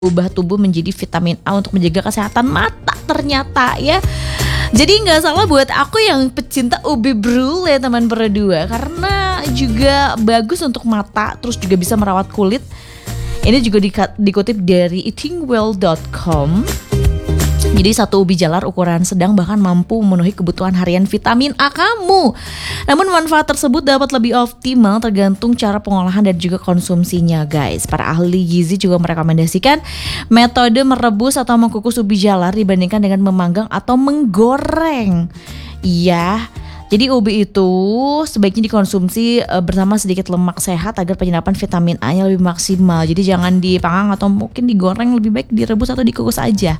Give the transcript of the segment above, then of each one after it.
ubah tubuh menjadi vitamin A untuk menjaga kesehatan mata ternyata ya. Jadi nggak salah buat aku yang pecinta ubi brulee teman berdua, karena juga bagus untuk mata, terus juga bisa merawat kulit. Ini juga dikutip dari eatingwell.com. Jadi satu ubi jalar ukuran sedang bahkan mampu memenuhi kebutuhan harian vitamin A kamu. Namun manfaat tersebut dapat lebih optimal tergantung cara pengolahan dan juga konsumsinya guys. Para ahli gizi juga merekomendasikan metode merebus atau mengkukus ubi jalar dibandingkan dengan memanggang atau menggoreng. Iya. Jadi ubi itu sebaiknya dikonsumsi bersama sedikit lemak sehat agar penyerapan vitamin A-nya lebih maksimal. Jadi jangan dipanggang atau mungkin digoreng, lebih baik direbus atau dikukus aja.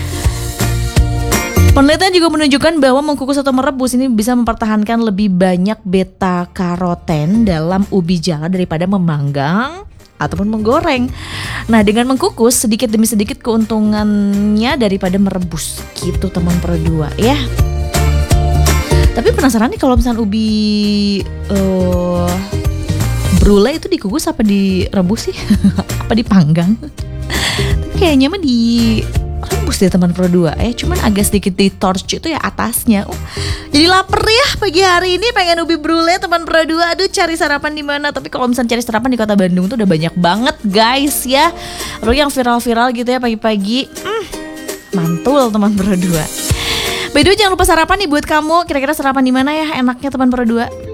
Penelitian juga menunjukkan bahwa mengkukus atau merebus ini bisa mempertahankan lebih banyak beta karoten dalam ubi jalar daripada memanggang ataupun menggoreng. Nah, dengan mengkukus sedikit demi sedikit keuntungannya daripada merebus gitu teman berdua ya. Tapi penasaran nih kalau misalnya ubi brulee itu dikukus apa direbus sih? Apa dipanggang? Tapi kayaknya mah direbus deh teman berdua ya. Cuman agak sedikit di torch itu ya atasnya. Jadi lapar ya pagi hari ini, pengen ubi brulee teman berdua. Aduh, cari sarapan di mana? Tapi kalau misalnya cari sarapan di Kota Bandung tuh udah banyak banget guys ya. Apalagi yang viral-viral gitu ya pagi-pagi. Mantul teman berdua. By the way, jangan lupa sarapan nih buat kamu. Kira-kira sarapan di mana ya enaknya teman berdua?